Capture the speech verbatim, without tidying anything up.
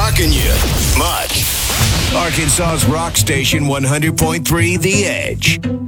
rocking you much. Arkansas's rock station one hundred point three The Edge.